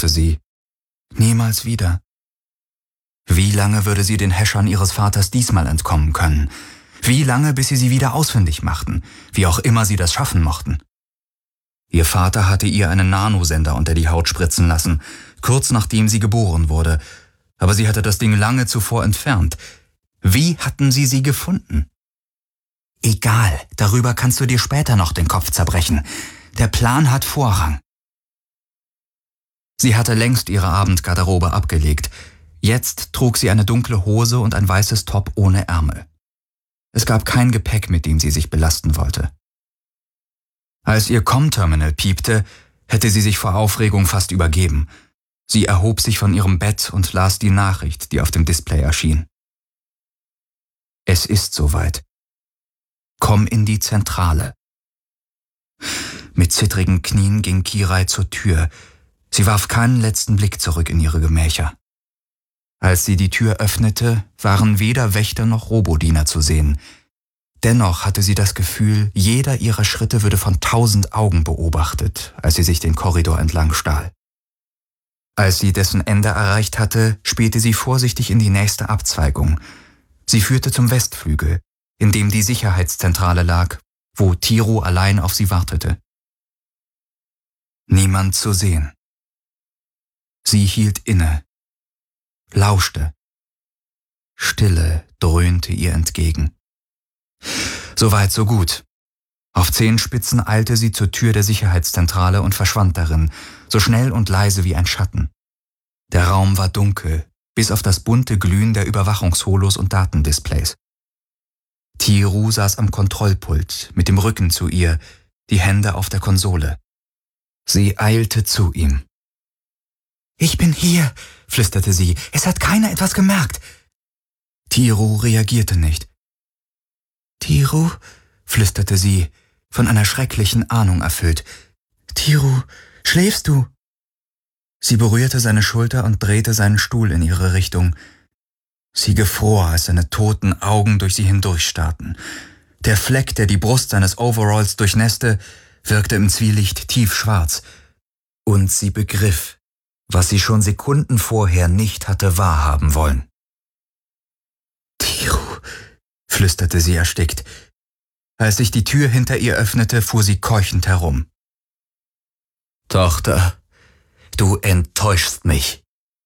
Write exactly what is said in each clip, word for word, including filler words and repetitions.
dachte sie. Niemals wieder. Wie lange würde sie den Häschern ihres Vaters diesmal entkommen können? Wie lange, bis sie sie wieder ausfindig machten, wie auch immer sie das schaffen mochten? Ihr Vater hatte ihr einen Nanosender unter die Haut spritzen lassen, kurz nachdem sie geboren wurde, aber sie hatte das Ding lange zuvor entfernt. Wie hatten sie sie gefunden? Egal, darüber kannst du dir später noch den Kopf zerbrechen. Der Plan hat Vorrang. Sie hatte längst ihre Abendgarderobe abgelegt. Jetzt trug sie eine dunkle Hose und ein weißes Top ohne Ärmel. Es gab kein Gepäck, mit dem sie sich belasten wollte. Als ihr Com-Terminal piepte, hätte sie sich vor Aufregung fast übergeben. Sie erhob sich von ihrem Bett und las die Nachricht, die auf dem Display erschien. Es ist soweit. Komm in die Zentrale. Mit zittrigen Knien ging Kirai zur Tür. Sie warf keinen letzten Blick zurück in ihre Gemächer. Als sie die Tür öffnete, waren weder Wächter noch Robodiener zu sehen. Dennoch hatte sie das Gefühl, jeder ihrer Schritte würde von tausend Augen beobachtet, als sie sich den Korridor entlang stahl. Als sie dessen Ende erreicht hatte, spähte sie vorsichtig in die nächste Abzweigung. Sie führte zum Westflügel, in dem die Sicherheitszentrale lag, wo Tiro allein auf sie wartete. Niemand zu sehen. Sie hielt inne, lauschte. Stille dröhnte ihr entgegen. Soweit, so gut. Auf Zehenspitzen eilte sie zur Tür der Sicherheitszentrale und verschwand darin, so schnell und leise wie ein Schatten. Der Raum war dunkel, bis auf das bunte Glühen der Überwachungsholos und Datendisplays. Tiro saß am Kontrollpult, mit dem Rücken zu ihr, die Hände auf der Konsole. Sie eilte zu ihm. »Ich bin hier«, flüsterte sie. »Es hat keiner etwas gemerkt.« Tiro reagierte nicht. »Tiro«, flüsterte sie, von einer schrecklichen Ahnung erfüllt. »Tiro, schläfst du?« Sie berührte seine Schulter und drehte seinen Stuhl in ihre Richtung. Sie gefror, als seine toten Augen durch sie hindurchstarrten. Der Fleck, der die Brust seines Overalls durchnässte, wirkte im Zwielicht tiefschwarz. Und sie begriff, was sie schon Sekunden vorher nicht hatte wahrhaben wollen. »Tiro«, flüsterte sie erstickt. Als sich die Tür hinter ihr öffnete, fuhr sie keuchend herum. »Tochter, du enttäuschst mich.«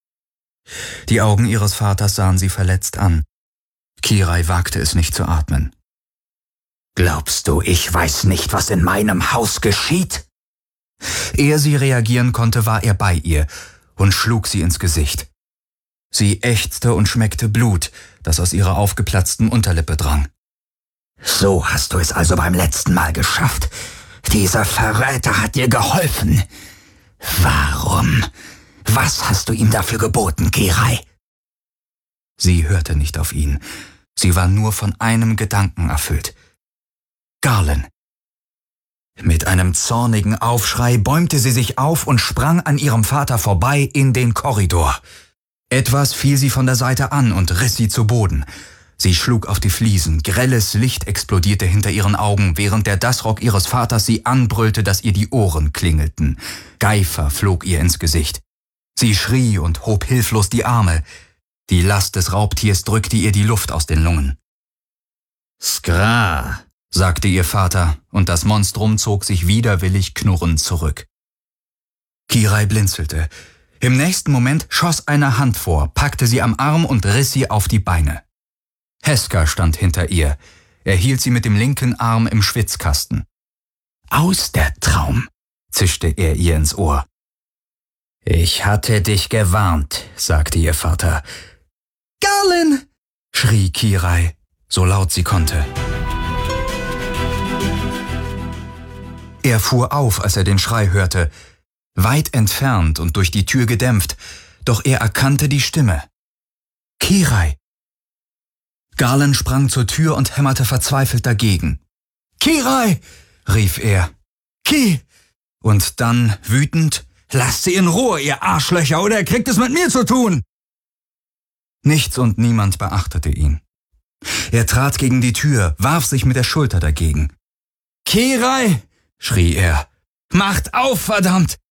Die Augen ihres Vaters sahen sie verletzt an. Kirai wagte es nicht zu atmen. »Glaubst du, ich weiß nicht, was in meinem Haus geschieht?« Ehe sie reagieren konnte, war er bei ihr und schlug sie ins Gesicht. Sie ächzte und schmeckte Blut, das aus ihrer aufgeplatzten Unterlippe drang. »So hast du es also beim letzten Mal geschafft. Dieser Verräter hat dir geholfen. Warum? Was hast du ihm dafür geboten, Kirai?« Sie hörte nicht auf ihn. Sie war nur von einem Gedanken erfüllt. Garlen. Mit einem zornigen Aufschrei bäumte sie sich auf und sprang an ihrem Vater vorbei in den Korridor. Etwas fiel sie von der Seite an und riss sie zu Boden. Sie schlug auf die Fliesen, grelles Licht explodierte hinter ihren Augen, während der Dassrock ihres Vaters sie anbrüllte, dass ihr die Ohren klingelten. Geifer flog ihr ins Gesicht. Sie schrie und hob hilflos die Arme. Die Last des Raubtiers drückte ihr die Luft aus den Lungen. »Skra«, sagte ihr Vater, und das Monstrum zog sich widerwillig knurrend zurück. Kirai blinzelte. Im nächsten Moment schoss eine Hand vor, packte sie am Arm und riss sie auf die Beine. Heska stand hinter ihr. Er hielt sie mit dem linken Arm im Schwitzkasten. »Aus der Traum«, zischte er ihr ins Ohr. »Ich hatte dich gewarnt«, sagte ihr Vater. »Garlen«, schrie Kirai, so laut sie konnte. Er fuhr auf, als er den Schrei hörte, weit entfernt und durch die Tür gedämpft, doch er erkannte die Stimme. »Kirai!« Garlen sprang zur Tür und hämmerte verzweifelt dagegen. »Kirai!« rief er. »Ki!« Und dann, wütend, »Lasst sie in Ruhe, ihr Arschlöcher, oder ihr kriegt es mit mir zu tun!« Nichts und niemand beachtete ihn. Er trat gegen die Tür, warf sich mit der Schulter dagegen. »Kirai!« schrie er. »Macht auf, verdammt!